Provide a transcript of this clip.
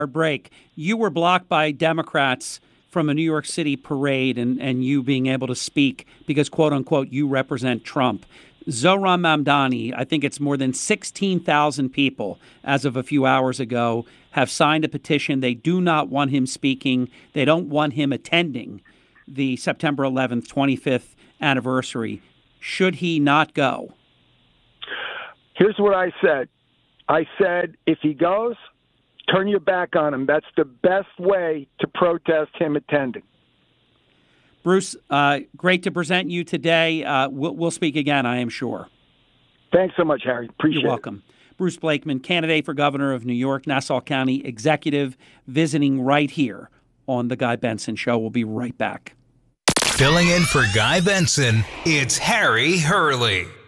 break. You were blocked by Democrats from a New York City parade and you being able to speak because, quote unquote, you represent Trump. Zohran Mamdani, I think it's more than 16,000 people as of a few hours ago, have signed a petition. They do not want him speaking. They don't want him attending the September 11th, 25th anniversary. Should he not go? Here's what I said. I said, if he goes, turn your back on him. That's the best way to protest him attending. Bruce, great to present you today. We'll speak again, I am sure. Thanks so much, Harry. Appreciate it. You're welcome. Bruce Blakeman, candidate for governor of New York, Nassau County executive, visiting right here on The Guy Benson Show. We'll be right back. Filling in for Guy Benson, it's Harry Hurley.